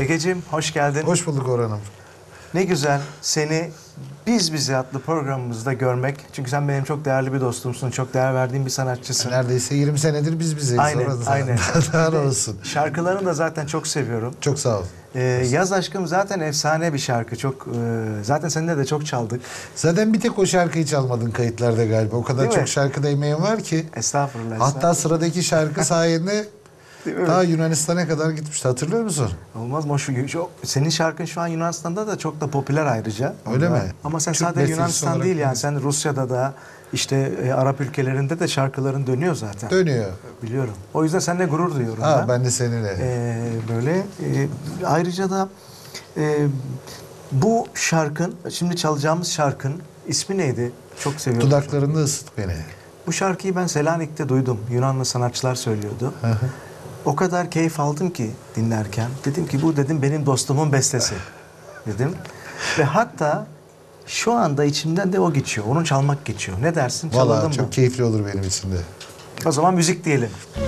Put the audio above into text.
Egeciğim hoş geldin. Hoş bulduk Orhan'ım. Ne güzel seni Biz Bize adlı programımızda görmek. Çünkü sen benim çok değerli bir dostumsun. Çok değer verdiğim bir sanatçısın. Neredeyse 20 senedir biz bizeyiz. Aynen, aynen. Daha ne olsun. Şarkılarını da zaten çok seviyorum. Çok sağ ol. Yaz Aşkım zaten efsane bir şarkı. Çok zaten seninle de çok çaldık. Zaten bir tek o şarkıyı çalmadın kayıtlarda galiba. O kadar Değil çok mi? şarkıda emeğin var ki. Estağfurullah. Hatta sıradaki şarkı sayende Değil mi? daha Yunanistan'a kadar gitmişti. Hatırlıyor musun? Olmaz mı? Senin şarkın şu an Yunanistan'da da çok da popüler ayrıca. Öyle mi? Ama sen Türk sadece bestecisi Yunanistan olarak değil yani. değil. Sen Rusya'da da işte Arap ülkelerinde de şarkıların dönüyor zaten. Dönüyor. Biliyorum. O yüzden seninle gurur duyuyorum Ben de seninle. Ayrıca da bu şarkın, şimdi çalacağımız şarkın ismi neydi? Çok seviyorum. Dudaklarında ısıt beni. Bu şarkıyı ben Selanik'te duydum. Yunanlı sanatçılar söylüyordu. O kadar keyif aldım ki dinlerken. Dedim ki bu dedim benim dostumun bestesi dedim. Ve hatta şu anda içimden de o geçiyor. Onu çalmak geçiyor. Ne dersin? Çalalım Vallahi mı? çok keyifli olur benim için de. O zaman müzik diyelim.